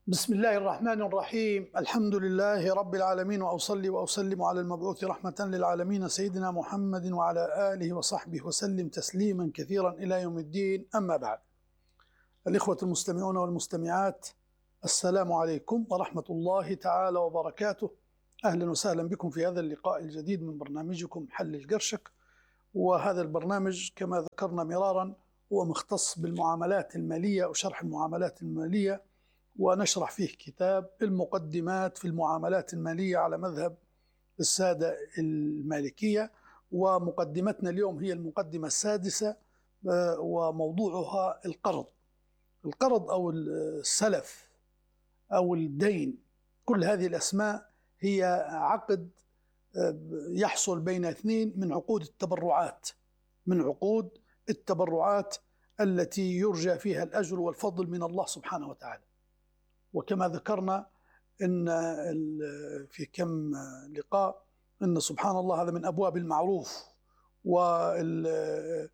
بسم الله الرحمن الرحيم. الحمد لله رب العالمين، وأصلي وأسلم على المبعوث رحمة للعالمين سيدنا محمد وعلى آله وصحبه وسلم تسليما كثيرا إلى يوم الدين. أما بعد، الإخوة المستمعون والمستمعات، السلام عليكم ورحمة الله تعالى وبركاته. أهلا وسهلا بكم في هذا اللقاء الجديد من برنامجكم حل القرشك. وهذا البرنامج كما ذكرنا مرارا هو مختص بالمعاملات المالية وشرح المعاملات المالية، ونشرح فيه كتاب المقدمات في المعاملات المالية على مذهب السادة المالكية. ومقدمتنا اليوم هي المقدمة السادسة، وموضوعها القرض أو السلف أو الدين. كل هذه الأسماء هي عقد يحصل بين اثنين من عقود التبرعات التي يرجى فيها الأجر والفضل من الله سبحانه وتعالى. وكما ذكرنا إن في كم لقاء إن سبحان الله هذا من أبواب المعروف، ولغة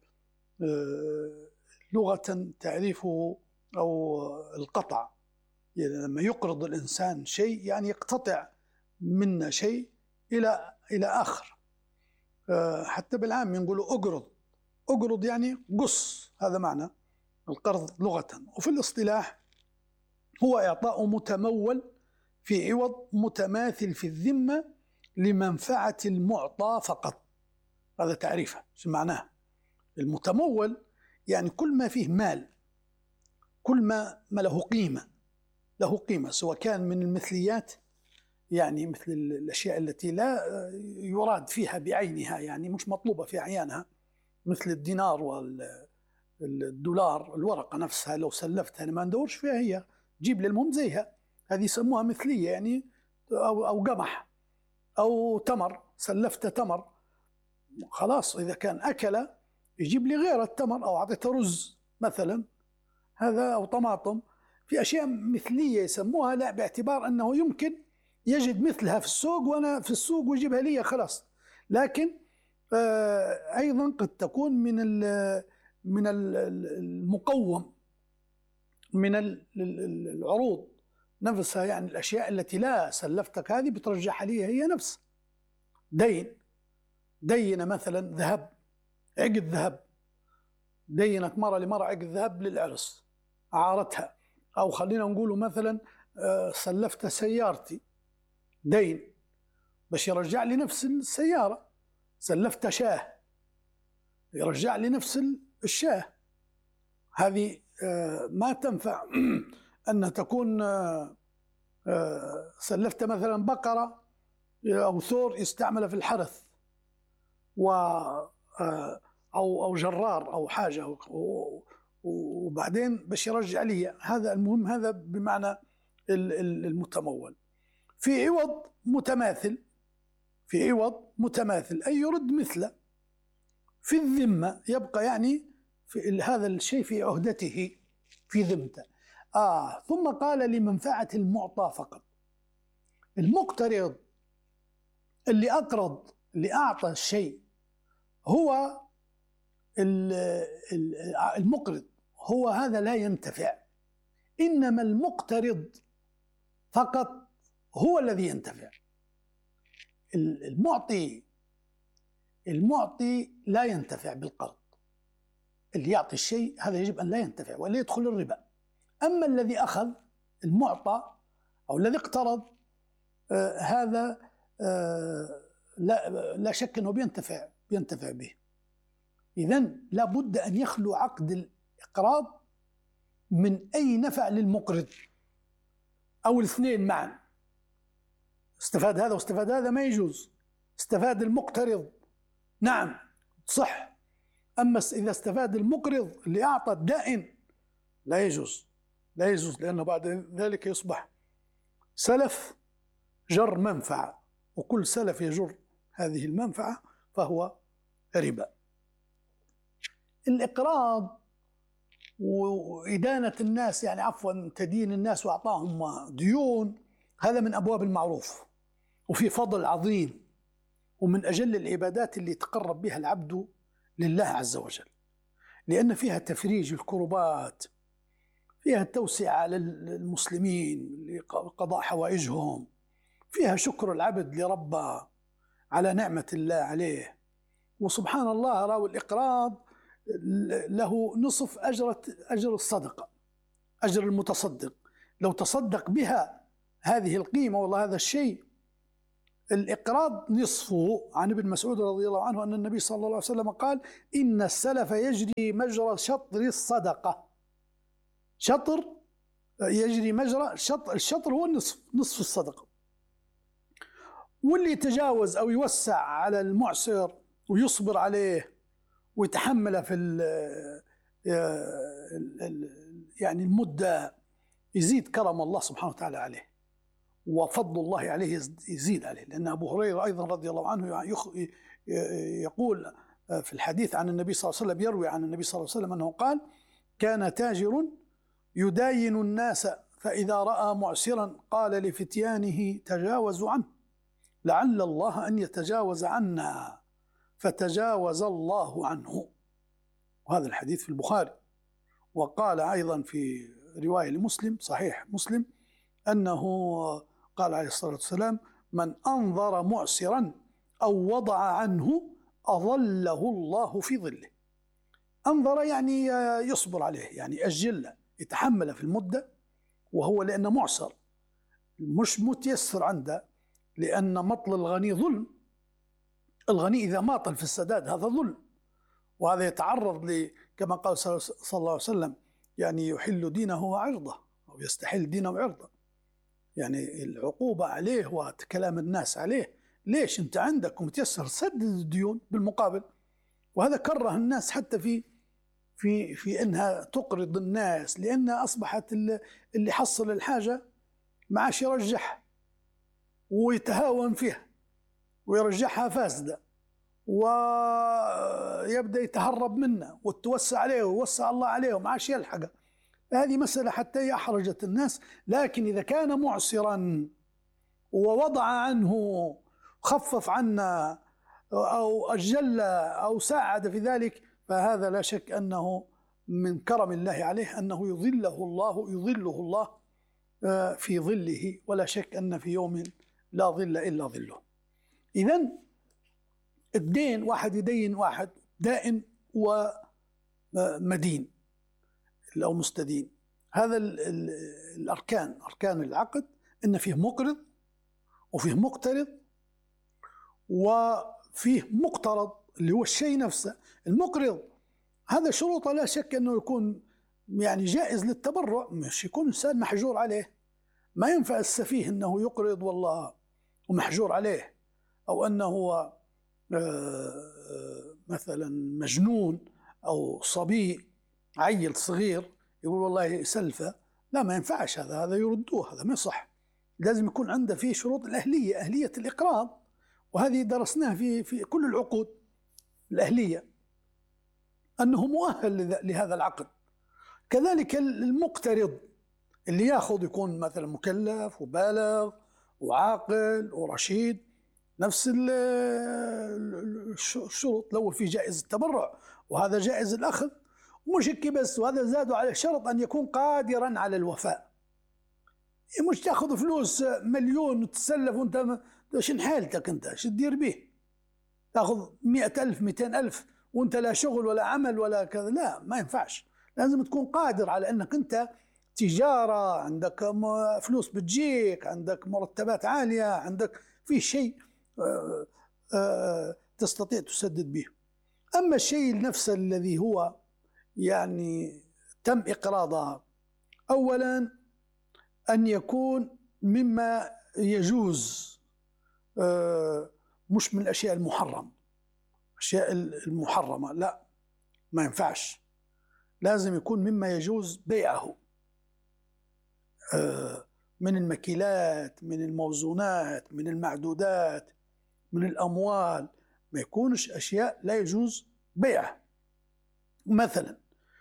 تعريفه أو القطع، يعني لما يقرض الإنسان شيء يعني يقتطع منا شيء إلى آخر. حتى بالعام يقولوا أقرض يعني قص، هذا معنى القرض لغة. وفي الاصطلاح هو إعطاء متمول في عوض متماثل في الذمة لمنفعة المعطى فقط. هذا تعريفه. شو معناه؟ المتمول يعني كل ما فيه مال، كل ما له قيمة، سواء كان من المثليات، يعني مثل الأشياء التي لا يراد فيها بعينها، يعني مش مطلوبة في أعيانها، مثل الدينار والدولار. الورقة نفسها لو سلفتها ما ندورش فيها، هي جيب لي المهم زيها، هذه يسموها مثلية، يعني أو قمح أو تمر، سلفت تمر خلاص، إذا كان أكل يجيب لي غير التمر، أو أعطيته رز مثلا هذا، أو طماطم. في أشياء مثلية يسموها، لا باعتبار أنه يمكن يجد مثلها في السوق، وأنا في السوق ويجيبها لي خلاص. لكن أيضا قد تكون من المقوم من العروض نفسها، يعني الأشياء التي لا سلفتك هذه بترجعها لي هي نفس دين مثلا ذهب، عقد ذهب، دينت مرة لمرة عقد ذهب للعرس، أعارتها. أو خلينا نقوله مثلا سلفت سيارتي دين باش يرجع لي نفس السيارة. سلفت شاه يرجع لي نفس الشاه. هذه ما تنفع أن تكون سلفت مثلا بقرة أو ثور يستعمل في الحرث، أو جرار أو حاجة، وبعدين باش يرجع لي هذا. المهم هذا بمعنى المتمول. في عوض متماثل أي يرد مثله في الذمة، يبقى يعني في هذا الشيء في عهدته في ذمته. ثم قال لمنفعة المعطى فقط. المقترض اللي أعطى الشيء هو المقرض، هو هذا لا ينتفع، إنما المقترض فقط هو الذي ينتفع. المعطي لا ينتفع بالقرض. اللي يعطي الشيء هذا يجب أن لا ينتفع ولا يدخل الربا. أما الذي أخذ المعطى أو الذي اقترض هذا لا شك أنه بينتفع به. إذن لا بد أن يخلو عقد الإقراض من أي نفع للمقرض أو الاثنين معا. استفاد هذا واستفاد هذا ما يجوز. استفاد المقترض نعم صح، أما إذا استفاد المقرض اللي أعطى الدائن لا يجوز، لأنه بعد ذلك يصبح سلف جر منفعة، وكل سلف يجر هذه المنفعة فهو ربا. الإقراض وإدانة الناس، يعني عفوا تدين الناس وأعطاهم ديون، هذا من أبواب المعروف وفي فضل عظيم، ومن أجل العبادات اللي يتقرب بها العبد لله عز وجل، لأن فيها تفريج الكربات فيها التوسعة على المسلمين لقضاء حوائجهم، فيها شكر العبد لربه على نعمة الله عليه. وسبحان الله راو الإقراض له نصف أجر الصدقة، أجر المتصدق لو تصدق بها هذه القيمة والله هذا الشيء. الإقراض نصفه. عن ابن مسعود رضي الله عنه أن النبي صلى الله عليه وسلم قال: إن السلف يجري مجرى شطر الصدقة. شطر يجري مجرى الشطر هو نصف الصدقة. واللي يتجاوز أو يوسع على المعسر ويصبر عليه ويتحمله في يعني المدة، يزيد كرم الله سبحانه وتعالى عليه وفضل الله عليه يزيد عليه. لأن أبو هريرة أيضا رضي الله عنه يقول في الحديث عن النبي صلى الله عليه وسلم، يروي عن النبي صلى الله عليه وسلم أنه قال: كان تاجر يداين الناس فإذا رأى معسرا قال لفتيانه: تجاوزوا عنه لعل الله أن يتجاوز عنا، فتجاوز الله عنه. وهذا الحديث في البخاري. وقال أيضا في رواية لمسلم، صحيح مسلم، أنه قال عليه الصلاة والسلام: من أنظر معسرا أو وضع عنه أظله الله في ظله. أنظر يعني يصبر عليه، يعني أجله، يتحمل في المدة، وهو لأنه معسر مش متيسر عنده، لأن مطل الغني ظلم. الغني إذا ماطل في السداد هذا ظلم، وهذا يتعرض كما قال صلى الله عليه وسلم: يعني يحل دينه وعرضه، أو يستحل دينه وعرضه، يعني العقوبة عليه وكلام الناس عليه. ليش أنت عندك ومتيسر سدد الديون بالمقابل. وهذا كره الناس حتى في أنها تقرض الناس، لأنها أصبحت اللي حصل الحاجة ما عادش يرجعها ويتهاون فيها ويرجعها فاسدة، ويبدأ يتهرب منها وتوسع عليه ويوسع الله عليه وما عادش يلحقه. هذه مسألة حتى هي أحرجت الناس. لكن إذا كان معسرا ووضع عنه، خفف عنا أو أجل أو ساعد في ذلك، فهذا لا شك أنه من كرم الله عليه أنه يظله الله في ظله، ولا شك أن في يوم لا ظل إلا ظله. إذن الدين، واحد يدين واحد، دائن ومدين أو مستدين. هذا الأركان، أركان العقد، إن فيه مقرض وفيه مقترض وفيه مقترض اللي هو الشيء نفسه. المقرض هذا شروطه لا شك أنه يكون يعني جائز للتبرع، مش يكون إنسان محجور عليه. ما ينفع السفيه أنه يقرض والله ومحجور عليه، أو أنه مثلا مجنون أو صبي عيل صغير يقول والله سلفة. لا، ما ينفعش هذا يردوه، هذا ما يصح. لازم يكون عنده فيه شروط الأهلية، أهلية الإقراض، وهذه درسناها في كل العقود الأهلية، أنه مؤهل لهذا العقد. كذلك المقترض اللي ياخذ يكون مثلا مكلف وبالغ وعاقل ورشيد، نفس الشروط. لو في جائز التبرع وهذا جائز الأخذ، ومش هيك بس، وهذا زادوا على شرط أن يكون قادرا على الوفاء. مش تاخذ فلوس مليون وتسلف وانت شن حالتك، انت شو تدير به؟ تاخذ 100,000 200,000 وانت لا شغل ولا عمل ولا كذا، لا، ما ينفعش. لازم تكون قادر على انك انت تجارة، عندك فلوس بتجيك، عندك مرتبات عالية، عندك في شيء تستطيع تسدد به. أما الشيء نفسه الذي هو يعني تم إقراضها، أولا أن يكون مما يجوز، مش من الأشياء المحرمة. الأشياء المحرمة لا، ما ينفعش. لازم يكون مما يجوز بيعه، من المكيلات، من الموزونات، من المعدودات، من الأموال. ما يكونش أشياء لا يجوز بيعها. مثلا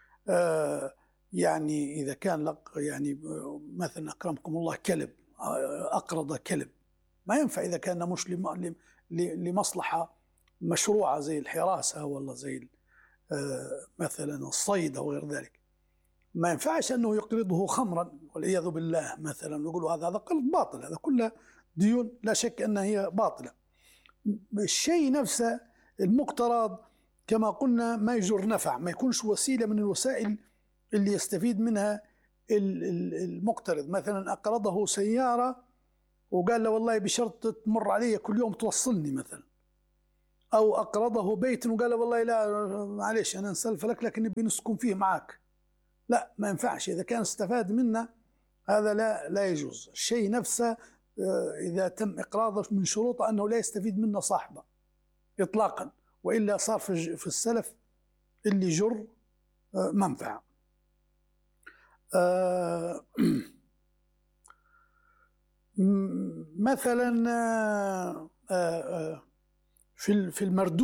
يعني إذا كان لك يعني مثلا أكرمكم الله كلب، أقرض كلب، ما ينفع إذا كان مش لمصلحة مشروعة زي الحراسة ولا زي مثلا الصيد أو غير ذلك. ما ينفعش أنه يقرضه خمرا والعياذ بالله مثلا، يقولوا هذا قرض باطل، هذا كله ديون لا شك أنها هي باطلة. الشيء نفسه المقترض كما قلنا ما يجر نفع، ما يكونش وسيلة من الوسائل اللي يستفيد منها المقترض. مثلا أقرضه سيارة وقال له والله بشرط تمر علي كل يوم توصلني مثلا، أو أقرضه بيت وقال له والله لا معلش أنا نسلف لك لكن نبي نسكن فيه معك، لا ما ينفعش. إذا كان استفاد منا هذا لا يجوز. الشيء نفسه إذا تم إقراضه من شروطه أنه لا يستفيد منه صاحبه إطلاقا، وإلا صار في السلف اللي جر منفعة. مثلا في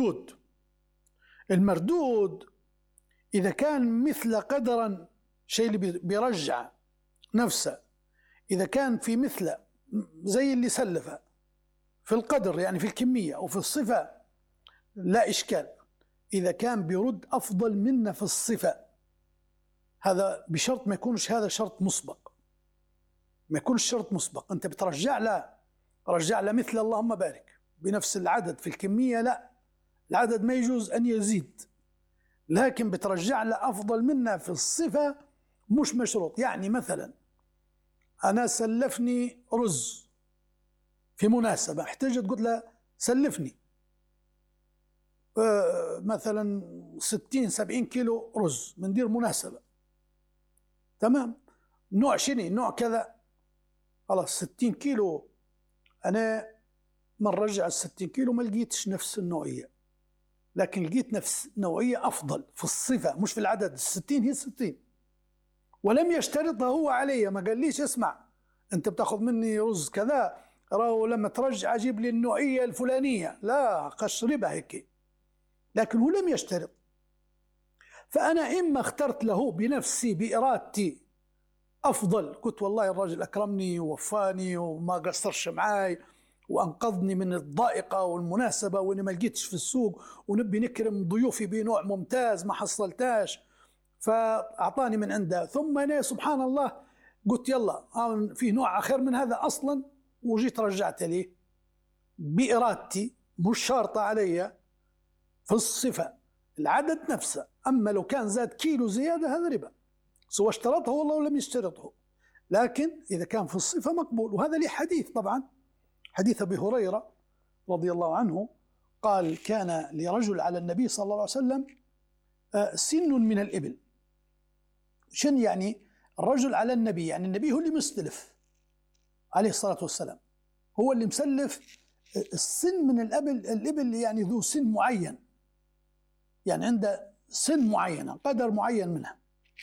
المردود إذا كان مثل قدرا، شيء اللي بيرجع نفسه، إذا كان في مثل زي اللي سلفه في القدر يعني في الكمية أو في الصفة لا إشكال. إذا كان بيرد أفضل منا في الصفة، هذا بشرط ما يكونش هذا شرط مسبق، ما يكونش شرط مسبق. أنت بترجع له، رجع له مثل اللهم بارك بنفس العدد، في الكمية لا، العدد ما يجوز أن يزيد، لكن بترجع له أفضل منا في الصفة مش مشروط. يعني مثلا أنا سلفني رز في مناسبة، احتجت قلت له سلفني مثلا 60-70 كيلو رز من دير مناسبة، تمام، نوع شني نوع كذا، خلاص 60 كيلو. أنا من رجع 60 كيلو ما لقيتش نفس النوعية، لكن لقيت نفس نوعية أفضل في الصفة مش في العدد. 60 هي 60، ولم يشترطها هو علي، ما قال ليش اسمع أنت بتاخذ مني رز كذا راهو لما ترجع أجيب لي النوعية الفلانية، لا قشربها هيك، لكن هو لم يشترط. فأنا إما اخترت له بنفسي بإرادتي أفضل، قلت والله الراجل أكرمني ووفاني وما قصرش معاي وأنقذني من الضائقة والمناسبة وإني ما لقيتش في السوق ونبي نكرم ضيوفي بنوع ممتاز ما حصلتاش، فأعطاني من عنده. ثم أنا سبحان الله قلت يلا في نوع آخر من هذا أصلا، وجيت رجعت ليه بإرادتي مش شارطة علي في الصفة العدد نفسه. أما لو كان زاد كيلو زيادة هذا ربا، سواء اشترطه والله ولم يشترطه، لكن إذا كان في الصفة مقبول. وهذا لي حديث طبعا، حديث أبي هريرة رضي الله عنه قال كان لرجل على النبي صلى الله عليه وسلم سن من الإبل. شن يعني الرجل على النبي؟ يعني النبي هو اللي مستلف عليه الصلاة والسلام، هو اللي مسلف. السن من الإبل يعني ذو سن معين، يعني عنده سن معينة قدر معين منها.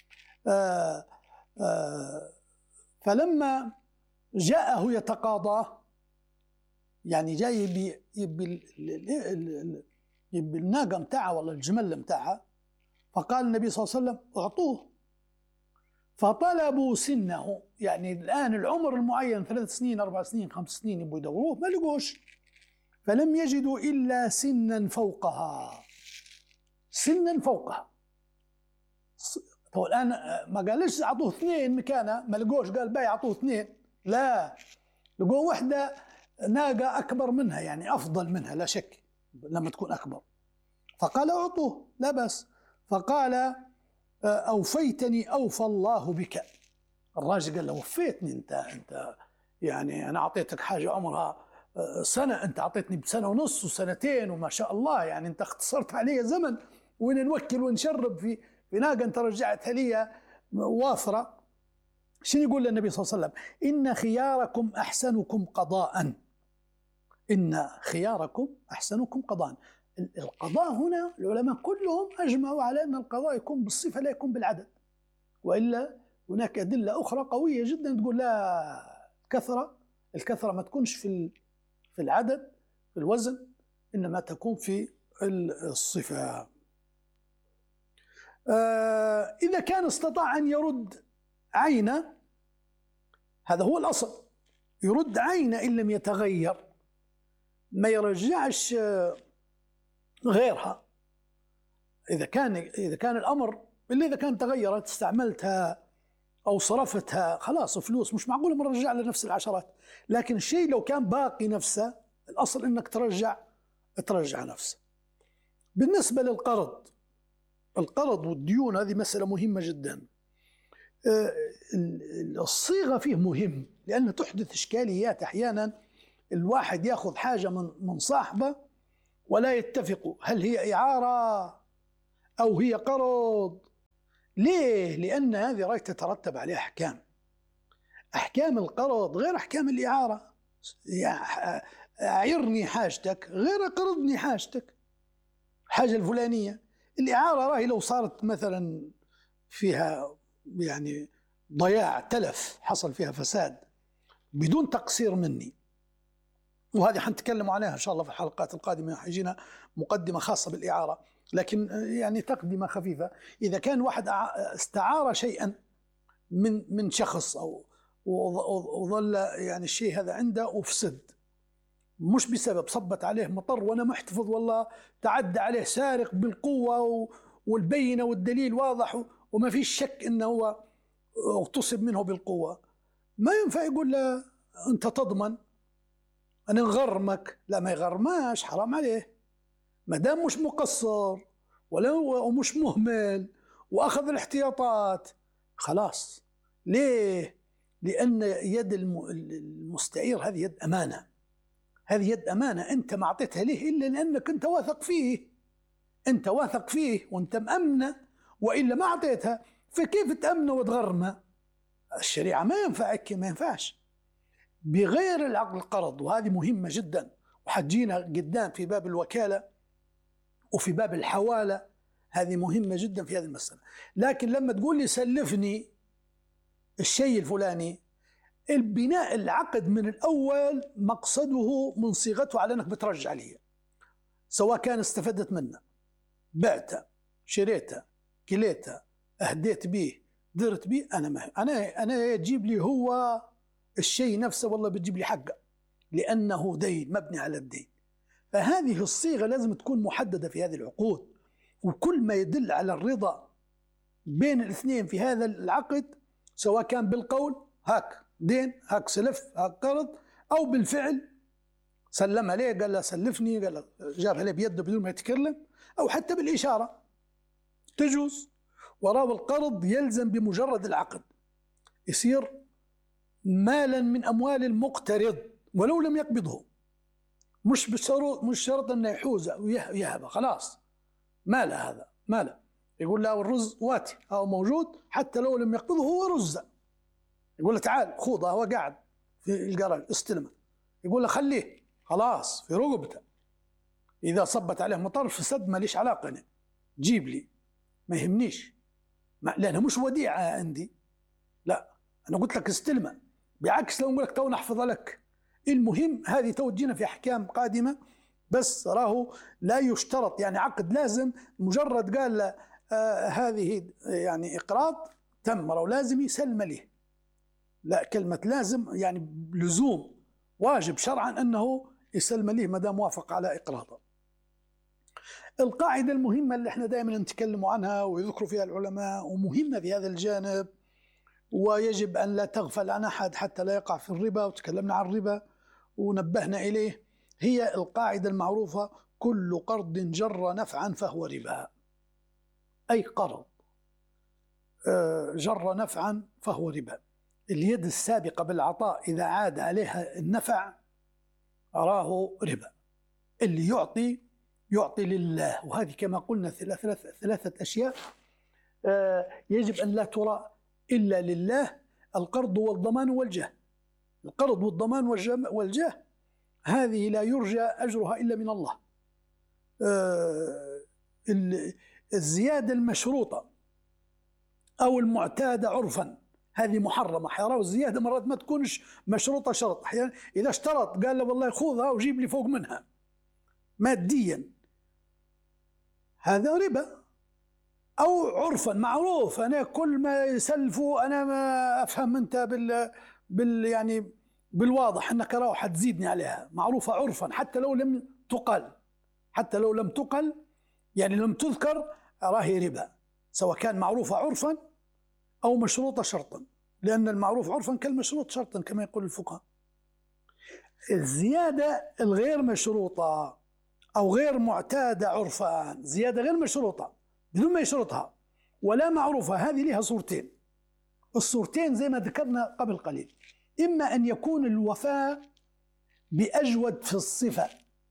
فلما جاءه يتقاضاه، يعني جاي يبي الناقة متاعها ولا الجمل متاعها، فقال النبي صلى الله عليه وسلم اعطوه. فطلبوا سنه، يعني الآن العمر المعين 3 سنين 4 سنين 5 سنين يبوا يدوروه ما لقوش، فلم يجدوا إلا سنا فوقها، سنا فوقها. الآن ما قالش أعطوه 2 مكانه، ما لقوش قال باي أعطوه 2، لا، لقوه وحدة ناقة أكبر منها يعني أفضل منها لا شك لما تكون أكبر، فقال أعطوه لا بس. فقال أوفيتني أوفى الله بك. الراجل قال له وفيتني أنت يعني أنا أعطيتك حاجة عمرها سنة، أنت أعطيتني بسنة ونص وسنتين وما شاء الله، يعني أنت اختصرت علي زمن وين نوكل ونشرب في ناقة أنت رجعتها لي وافرة. شنو يقول للنبي صلى الله عليه وسلم؟ إن خياركم أحسنكم قضاء، إن خياركم أحسنكم قضاء. القضاء هنا العلماء كلهم أجمعوا على أن القضاء يكون بالصفة لا يكون بالعدد، وإلا هناك أدلة أخرى قوية جدا تقول لا، الكثرة ما تكونش في العدد في الوزن، إنما تكون في الصفة. إذا كان استطاع أن يرد عينه، هذا هو الأصل، يرد عينه إن لم يتغير، ما يرجعش غيرها. إذا كان الأمر إلا إذا كانت تغيرت استعملتها أو صرفتها خلاص فلوس، مش معقول مرجع لنفس العشرات. لكن الشيء لو كان باقي نفسه، الأصل إنك ترجع نفسه. بالنسبة للقرض، القرض والديون هذه مسألة مهمة جدا. الصيغة فيه مهم، لأنه تحدث إشكاليات. أحيانا الواحد يأخذ حاجة من صاحبه ولا يتفقوا هل هي إعارة أو هي قرض. ليه؟ لأن هذه راح تترتب عليها أحكام القرض غير أحكام الإعارة. أعرني حاجتك غير قرضني حاجتك، حاجة الفلانية. الإعارة راهي لو صارت مثلا فيها يعني ضياع، تلف، حصل فيها فساد بدون تقصير مني، وهذه حنتكلم عليها إن شاء الله في الحلقات القادمة، حيجينا مقدمة خاصة بالإعارة، لكن يعني تقدمة خفيفة. إذا كان واحد استعار شيئا من شخص أو وظل يعني الشيء هذا عنده وفسد، مش بسبب صبت عليه مطر وأنا محتفظ، والله تعدى عليه سارق بالقوة والبينة والدليل واضح وما فيش شك إنه هو اغتصب منه بالقوة، ما ينفع يقول له أنت تضمن أنا نغرمك. لا، ما يغرماش، حرام عليه. ما دام مش مقصر ومش مهمل وأخذ الاحتياطات خلاص. ليه؟ لأن يد المستعير هذه يد أمانة، هذه يد أمانة. أنت ما أعطيتها ليه إلا لأنك أنت واثق فيه وأنت مأمنة، وإلا ما أعطيتها، فكيف تأمنه وتغرمه؟ الشريعة ما ينفعش بغير العقد القرض. وهذه مهمة جدا، وحتجينا قدام في باب الوكالة وفي باب الحوالة، هذه مهمة جدا في هذه المسألة. لكن لما تقول لي سلفني الشيء الفلاني، البناء العقد من الأول مقصده من صيغته على أنك بترجع لي، سواء كان استفدت منه، بعته، شريته، كليته، أهديت به، درت به، أنا يجيب لي هو الشيء نفسه، والله بتجيب لي حقه لأنه دين مبني على الدين. فهذه الصيغة لازم تكون محددة في هذه العقود، وكل ما يدل على الرضا بين الاثنين في هذا العقد، سواء كان بالقول هاك دين، هاك سلف، هاك قرض، أو بالفعل سلم عليه، قال له سلفني، قال له جابها له بيده بدون ما يتكلم، أو حتى بالإشارة تجوز. وراء القرض يلزم بمجرد العقد، يصير مالا من أموال المقترض ولو لم يقبضه، مش شرط أنه يحوز ويهبه، خلاص ماله، هذا ماله. يقول له الرز واتي أو موجود حتى لو لم يقبضه، هو رزة. يقول له تعال خذها، هو قاعد في الجراج استلمه، يقول له خليه، خلاص في رقبته. إذا صبت عليه مطر فسد ماليش علاقة، أنا جيب لي، ما يهمنيش، لأنها مش وديعة عندي، لا أنا قلت لك استلمه. بعكس لو أقول لك تو نحفظ لك. المهم هذه توجينا في أحكام قادمة، بس راهو لا يشترط يعني عقد لازم مجرد قال له هذه يعني إقراض تم، راهو لازم يسلم له. لا، كلمة لازم يعني لزوم، واجب شرعا أنه يسلم له ما دام وافق على إقراضه. القاعدة المهمة اللي احنا دائما نتكلم عنها ويذكروا فيها العلماء، ومهمة في هذا الجانب، ويجب أن لا تغفل عن أحد حتى لا يقع في الربا، وتكلمنا عن الربا ونبهنا إليه، هي القاعدة المعروفة: كل قرض جر نفعا فهو ربا. أي قرض جر نفعا فهو ربا. اليد السابقة بالعطاء إذا عاد عليها النفع أراه ربا. اللي يعطي لله، وهذه كما قلنا ثلاثة أشياء يجب أن لا ترى إلا لله: القرض والضمان والجاه. القرض والضمان والجاه هذه لا يرجى أجرها إلا من الله. الزيادة المشروطة أو المعتادة عرفا هذه محرمة، حرام. الزيادة مرات ما تكونش مشروطة شرط، أحيانا إذا اشترط قال له والله خذها وجيب لي فوق منها ماديا، هذا ربا. أو عرفا معروف، أنا كل ما يسلفوا أنا ما أفهم أنت يعني بالواضح أنك راح تزيدني عليها، معروفة عرفا، حتى لو لم تقل يعني لم تذكر راهي ربا. سواء كان معروفة عرفا أو مشروطة شرطا، لأن المعروف عرفا كالمشروط شرطا كما يقول الفقهاء. الزيادة الغير مشروطة أو غير معتادة عرفا، زيادة غير مشروطة بدون ما يشرطها ولا معروفة، هذه لها صورتين. الصورتين زي ما ذكرنا قبل قليل، إما أن يكون الوفاء بأجود في الصفة،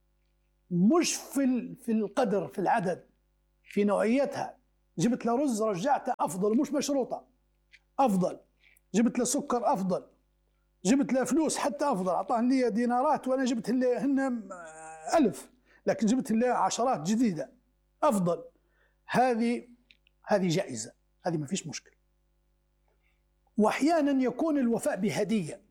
مش في القدر، في العدد، في نوعيتها. جبت له رز رجعته أفضل، مش مشروطة أفضل. جبت له سكر أفضل. جبت له فلوس حتى أفضل، أعطاهن لي دينارات وأنا جبت هن 1000، لكن جبت له عشرات جديدة أفضل. هذه جائزة، هذه ما فيش مشكلة. وأحيانا يكون الوفاء بهدية،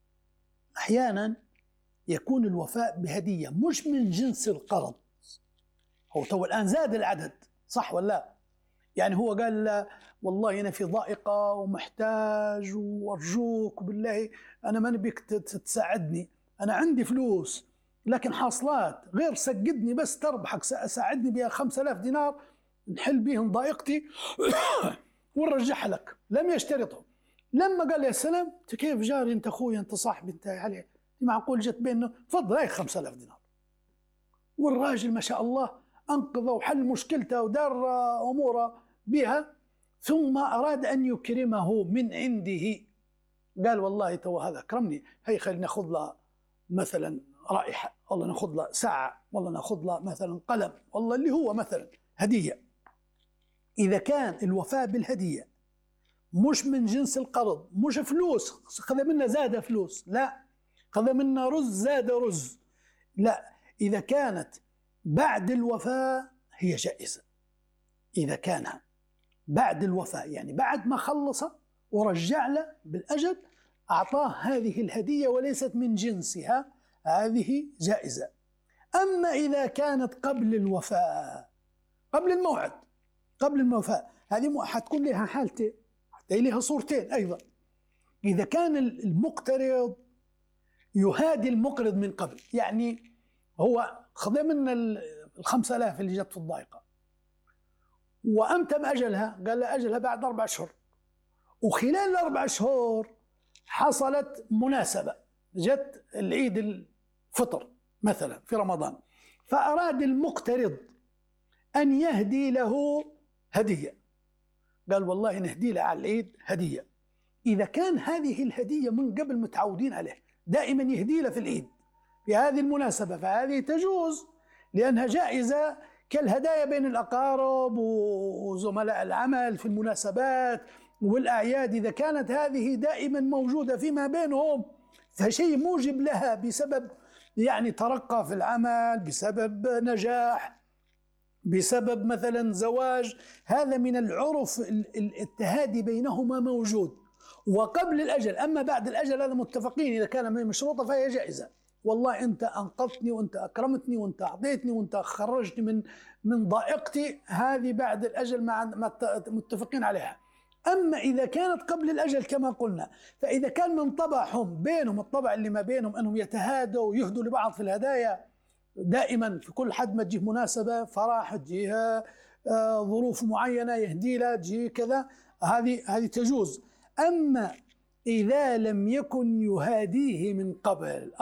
أحيانا يكون الوفاء بهدية مش من جنس القرض. هو تو الآن زاد العدد، صح ولا لا؟ يعني هو قال والله أنا في ضائقة ومحتاج وأرجوك بالله أنا ما نبيك تساعدني، أنا عندي فلوس لكن حاصلات، غير سجدني بس تربحك، ساعدني بها 5000 دينار نحل بهم ضائقتي ونرجعها لك. لم يشترطه. لما قال يا سلام انت كيف جاري، انت اخوي، انت صاحبي، انت عليه معقول جت بينه، تفضل هاي 5000 دينار. والراجل ما شاء الله انقذه وحل مشكلته ودار اموره بها، ثم اراد ان يكرمه من عنده. قال والله تو هذا اكرمني، هي خلينا ناخذ له مثلا رائحه، والله ناخذ له ساعه، والله ناخذ له مثلا قلم، والله اللي هو مثلا هديه. اذا كان الوفاء بالهديه مش من جنس القرض، مش فلوس خذ منا زاد فلوس، لا، خذ منا رز زاد رز، لا، إذا كانت بعد الوفاء هي جائزة. إذا كان بعد الوفاء يعني بعد ما خلص ورجع له بالأجل أعطاه هذه الهدية وليست من جنسها، هذه جائزة. أما إذا كانت قبل الوفاء، قبل الموعد، قبل الوفاء، هذه حتكون لها حالتين، لها صورتين أيضا. إذا كان المقترض يهادي المقرض من قبل، يعني هو خذ منا 5000 اللي جت في الضائقة وأمتم أجلها، قال له أجلها بعد 4 أشهر، وخلال 4 أشهر حصلت مناسبة، جت العيد الفطر مثلا في رمضان، فأراد المقترض أن يهدي له هدية، قال والله نهدي له على العيد هدية. إذا كان هذه الهدية من قبل متعودين عليه، دائما يهدي له في العيد في هذه المناسبة، فهذه تجوز لأنها جائزة كالهدايا بين الأقارب وزملاء العمل في المناسبات والأعياد. إذا كانت هذه دائما موجودة فيما بينهم فشيء موجب لها بسبب يعني ترقى في العمل، بسبب نجاح، بسبب مثلا زواج، هذا من العرف التهادي بينهما موجود وقبل الأجل. أما بعد الأجل هذا متفقين، إذا كان مشروطة فهي جائزة. والله أنت أنقذتني وأنت أكرمتني وأنت أعطيتني وأنت خرجتني من ضائقتي، هذه بعد الأجل مع متفقين عليها. أما إذا كانت قبل الأجل كما قلنا، فإذا كان من طبعهم بينهم، الطبع اللي ما بينهم أنهم يتهادوا ويهدوا لبعض في الهدايا دائما، في كل حد ما تجيه مناسبة فرح تجيها ظروف معينة يهدي لها تجي كذا، هذه تجوز. أما إذا لم يكن يهاديه من قبل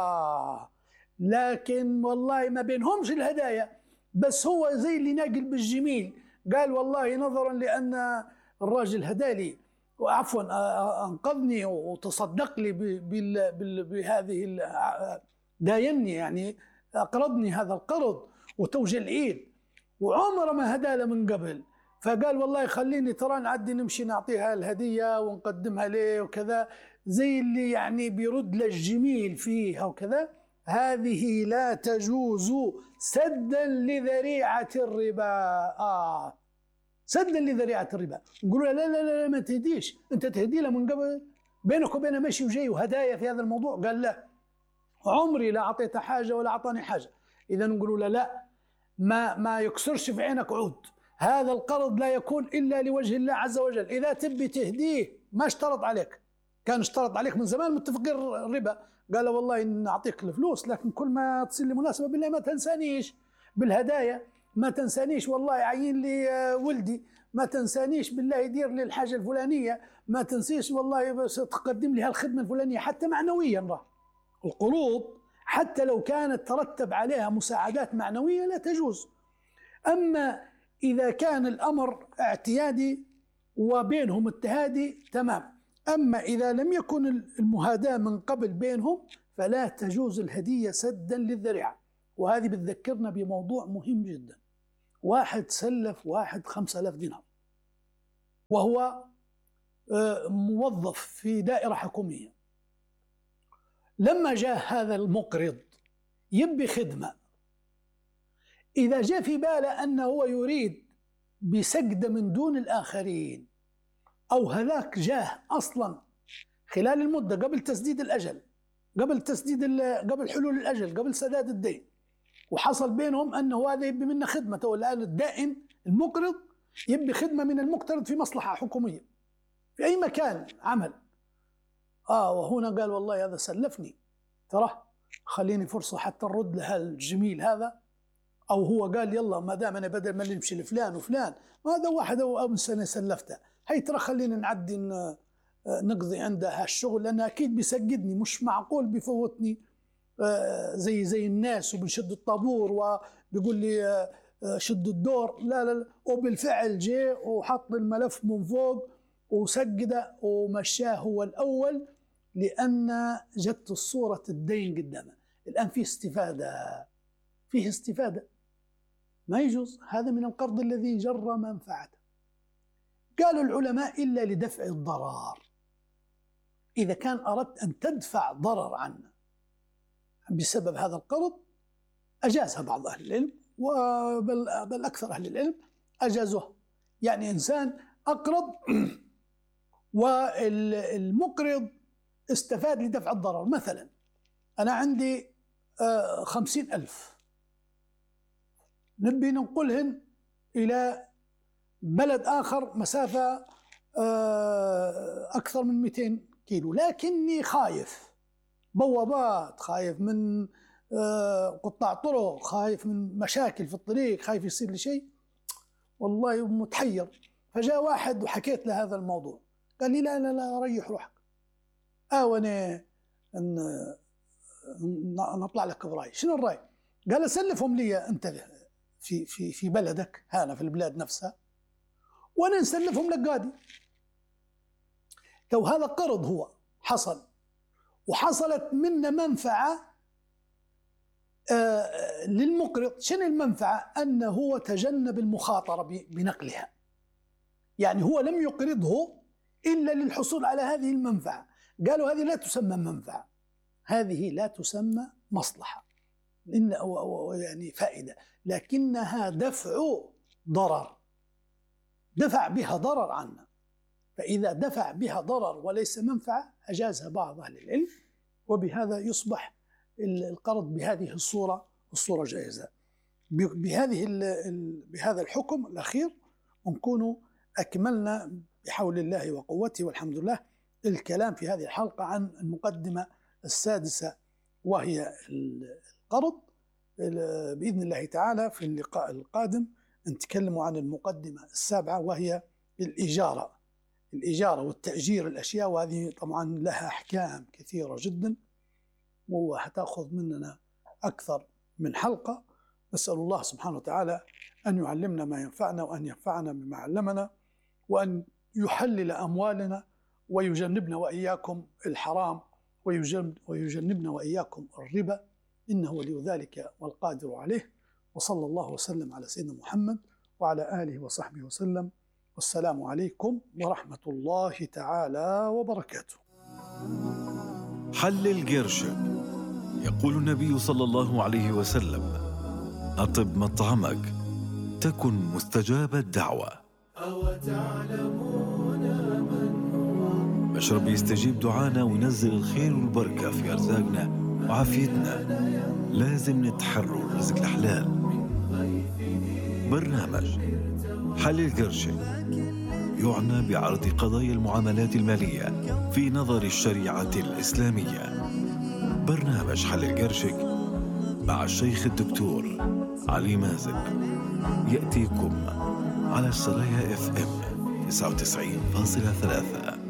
لكن والله ما بينهمش الهدايا، بس هو زي اللي ناقل بالجميل، قال والله نظرا لأن الراجل هدالي وعفوا أنقذني وتصدق لي بهذه دايني، يعني أقرضني هذا القرض وتوجه العيد وعمره ما هدى له من قبل، فقال والله خليني ترى نعدي نمشي نعطيها الهدية ونقدمها ليه وكذا، زي اللي يعني بيرد له الجميل فيها وكذا. هذه لا تجوز سدا لذريعة الربا. سدا لذريعة الربا. نقول له لا لا لا ما تهديش، أنت تهدي له من قبل، بينك وبينه مشي وجاي وهدايا في هذا الموضوع. قال لا، عمري لا أعطيته حاجة ولا أعطاني حاجة. إذا نقول له لا، ما يكسرش في عينك عود، هذا القرض لا يكون إلا لوجه الله عز وجل. إذا تبي تهديه ما اشترط عليك، كان اشترط عليك من زمان متفقين الربا، قال والله نعطيك الفلوس لكن كل ما تصير لي مناسبة بالله ما تنسانيش بالهدايا، ما تنسانيش والله عين لي ولدي ما تنسانيش بالله يدير لي الحاجة الفلانية، ما تنسيش والله بس تقدم لي هالخدمة الفلانية، حتى معنويا. القروض حتى لو كانت ترتب عليها مساعدات معنوية لا تجوز. أما إذا كان الأمر اعتيادي وبينهم التهادي تمام. أما إذا لم يكن المهاداة من قبل بينهم فلا تجوز الهدية سدا للذريعة. وهذه بتذكرنا بموضوع مهم جدا. واحد سلف واحد 5000 دينار وهو موظف في دائرة حكومية. لما جاء هذا المقرض يبي خدمة، إذا جاء في باله أنه هو يريد بسجدة من دون الآخرين، أو هذاك جاه أصلا خلال المدة قبل تسديد الأجل، قبل حلول الأجل، قبل سداد الدين، وحصل بينهم أنه هذا يبي منا خدمته، والآن الدائن المقرض يبي خدمة من المقترض في مصلحة حكومية في أي مكان عمل. وهنا قال والله هذا سلفني، ترى خليني فرصة حتى نرد له الجميل هذا. أو هو قال يلا ما دام أنا بدل ما نمشي لفلان وفلان، هذا واحد أو من سنة سلفته، هي ترى خلينا نعدي نقضي عنده هالشغل، لأنه أكيد بيسجدني، مش معقول بيفوتني زي الناس وبنشد الطابور وبيقول لي شد الدور. لا، وبالفعل جاء وحط الملف من فوق وسجده ومشاه هو الأول، لأن جت الصورة الدين قدامه. الآن فيه استفادة، ما يجوز. هذا من القرض الذي جر منفعته. قالوا العلماء إلا لدفع الضرر. إذا كان أردت أن تدفع ضرر عنا بسبب هذا القرض أجازها بعض أهل العلم، بل أكثر أهل العلم أجازوه. يعني إنسان أقرض والمقرض استفاد لدفع الضرر. مثلا أنا عندي 50,000 نبي ننقلهن إلى بلد آخر مسافة أكثر من 200 كيلو، لكني خايف بوابات، خايف من قطاع طرق، خايف من مشاكل في الطريق، خايف يصير لي شيء، والله متحير. فجاء واحد وحكيت له هذا الموضوع، قال لي لا ريح روحك، وانا نطلع لك برأي. شنو الرأي؟ قال سلفهم لي أنت في بلدك هنا، في البلاد نفسها، وأنا نسلفهم لك قادي. تو هذا قرض هو حصل، وحصلت منا منفعة للمقرض. شنو المنفعة؟ أنه هو تجنب المخاطرة بنقلها، يعني هو لم يقرضه إلا للحصول على هذه المنفعة. قالوا هذه لا تسمى منفعة، هذه لا تسمى مصلحة، يعني فائدة، لكنها دفع ضرر، دفع بها ضرر عنا. فإذا دفع بها ضرر وليس منفعة أجازها بعض أهل العلم، وبهذا يصبح القرض بهذه الصورة جائزة. بهذا الحكم الأخير نكون أكملنا بحول الله وقوته والحمد لله الكلام في هذه الحلقة عن المقدمة السادسة، وهي القرض. بإذن الله تعالى في اللقاء القادم نتكلم عن المقدمة السابعة، وهي الإجارة والتأجير الأشياء، وهذه طبعا لها أحكام كثيرة جدا وهتأخذ مننا أكثر من حلقة. نسأل الله سبحانه وتعالى أن يعلمنا ما ينفعنا، وأن ينفعنا بما علمنا، وأن يحلل أموالنا، ويجنبنا وإياكم الحرام، ويجنبنا وإياكم الربا، إنه ولي ذلك والقادر عليه. وصلى الله وسلم على سيدنا محمد وعلى آله وصحبه وسلم، والسلام عليكم ورحمة الله تعالى وبركاته. حلل قرشك. يقول النبي صلى الله عليه وسلم: أطب مطعمك تكن مستجاب الدعوة. مشرب يستجيب دعانا وينزل الخير والبركة في أرزاقنا وعافيتنا. لازم نتحروا الرزق الحلال. برنامج حلل قرشك يعنى بعرض قضايا المعاملات المالية في نظر الشريعة الإسلامية. برنامج حلل قرشك مع الشيخ الدكتور علي مازن يأتيكم على السرايا FM 99.3.